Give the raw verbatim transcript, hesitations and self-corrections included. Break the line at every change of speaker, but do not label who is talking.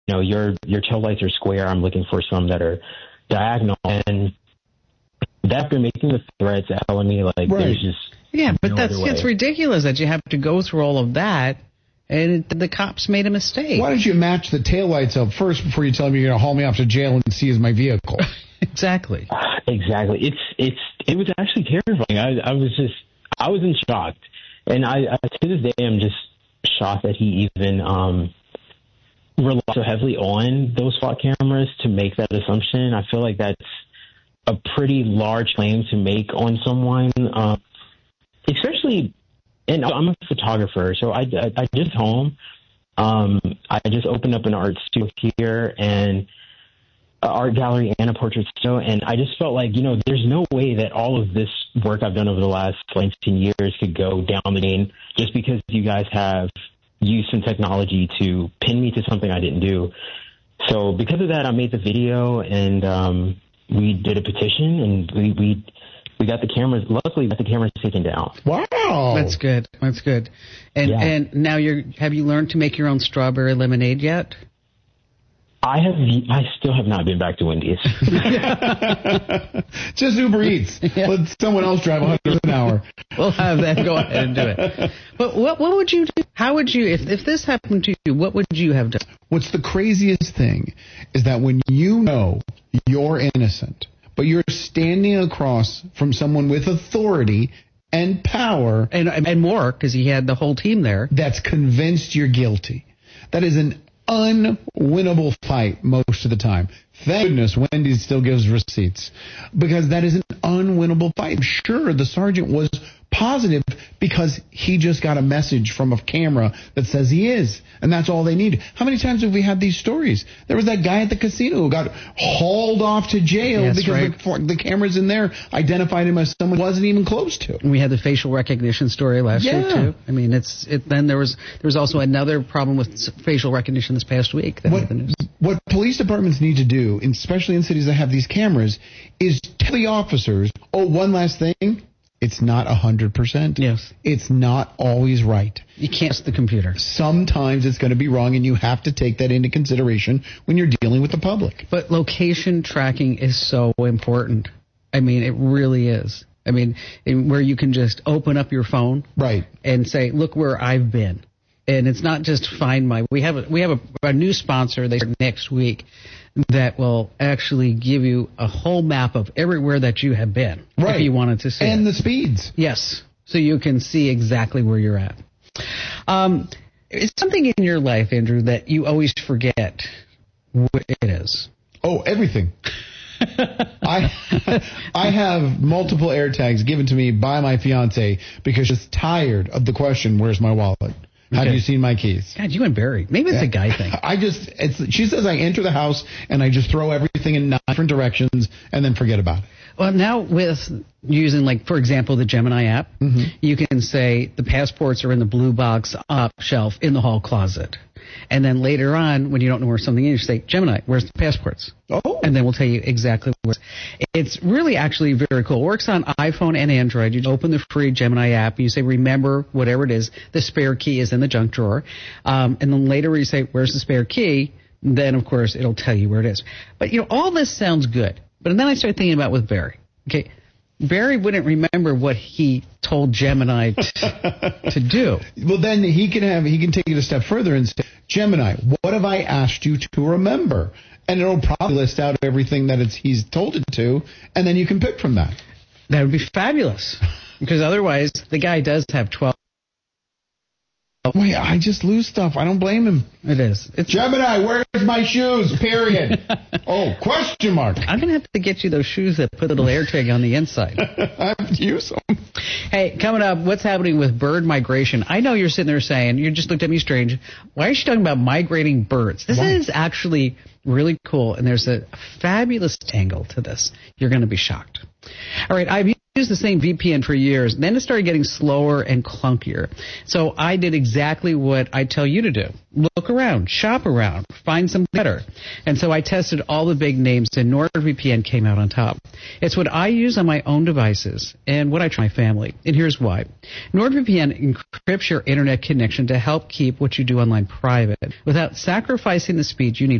know, your your tail lights are square. I'm looking for some that are diagonal. And after making the threats, telling me, like, right. there's just
Yeah, but
no
that's it's ridiculous that you have to go through all of that, and the cops made a mistake.
Why don't you match the taillights up first before you tell me you're going to haul me off to jail and seize my vehicle?
Exactly.
Uh, exactly. It's it's it was actually terrifying. I I was just I was in shock, and I, I to this day I'm just shocked that he even um relied so heavily on those SWAT cameras to make that assumption. I feel like that's a pretty large claim to make on someone, um, especially. And I'm a photographer, so I I, I just home. Um, I just opened up an art studio here and. art gallery and a portrait studio, and I just felt like, you know, there's no way that all of this work I've done over the last nineteen years could go down the drain just because you guys have used some technology to pin me to something I didn't do. So because of that, I made the video, and um, we did a petition, and we, we we got the cameras. Luckily, we got the cameras taken down.
Wow,
that's good. That's good. And yeah. and now you're have you learned to make your own strawberry lemonade yet?
I have. I still have not been back to Wendy's.
Just Uber Eats. Yeah. Let someone else drive one hundred an hour.
We'll have them go ahead and do it. But what what would you do? How would you, if if this happened to you, what would you have done?
What's the craziest thing is that when you know you're innocent, but you're standing across from someone with authority and power,
and and more, because he had the whole team there,
that's convinced you're guilty. That is an unwinnable fight most of the time. Thank goodness Wendy's still gives receipts, because that is an unwinnable fight. I'm sure the sergeant was positive because he just got a message from a camera that says he is, and that's all they need. How many times have we had these stories? There was that guy at the casino who got hauled off to jail yes, because right. the, the cameras in there identified him as someone he wasn't even close to.
We had the facial recognition story last
yeah.
week too. I mean, it's it, then there was there was also another problem with facial recognition this past week. That
what, what police departments need to do, especially in cities that have these cameras, is tell the officers, oh, one last thing. It's not one hundred percent.
Yes.
It's not always right.
You can't ask the computer.
Sometimes it's going to be wrong, and you have to take that into consideration when you're dealing with the public.
But location tracking is so important. I mean, it really is. I mean, in, where you can just open up your phone
right.
and say, look where I've been. And it's not just find my. We have a, we have a, a new sponsor. They start next week that will actually give you a whole map of everywhere that you have been,
right.
if you wanted to see
and
it.
the speeds.
Yes, so you can see exactly where you're at. Um, is something in your life, Andrew, that you always forget what it is?
Oh, everything. I I have multiple air tags given to me by my fiance because she's tired of the question, "Where's my wallet?" Have okay. you seen my keys?
God, you and Barry. Maybe it's yeah. a guy thing.
I just, it's, she says I enter the house and I just throw everything in nine different directions and then forget about it.
Well, now with using, like, for example, the Gemini app,
mm-hmm.
you can say the passports are in the blue box up shelf in the hall closet. And then later on, when you don't know where something is, you say, Gemini, where's the passports?
Oh.
And then we'll tell you exactly where. It's really actually very cool. It works on iPhone and Android. You open the free Gemini app, and you say, remember, whatever it is, the spare key is in the junk drawer. Um, and then later when you say, where's the spare key? Then, of course, it'll tell you where it is. But, you know, all this sounds good. But then I started thinking about with Barry. Okay, Barry wouldn't remember what he told Gemini t- to do.
Well, then he can have he can take it a step further and say, Gemini, what have I asked you to remember? And it'll probably list out everything that it's he's told it to, and then you can pick from that.
That would be fabulous, because otherwise the guy does have twelve.
Wait, I just lose stuff. I don't blame him.
It is. It's
Gemini, where's my shoes? Period. Oh, question mark.
I'm going to have to get you those shoes that put a little AirTag on the inside.
I have to use them.
Hey, coming up, what's happening with bird migration? I know you're sitting there saying, you just looked at me strange. Why is she talking about migrating birds? This Why? is actually really cool, and there's a fabulous angle to this. You're going to be shocked. All right, I've used the same V P N for years. Then it started getting slower and clunkier. So I did exactly what I tell you to do. Look around, shop around, find something better. And so I tested all the big names, and NordVPN came out on top. It's what I use on my own devices and what I try my family. And here's why. NordVPN encrypts your internet connection to help keep what you do online private without sacrificing the speed you need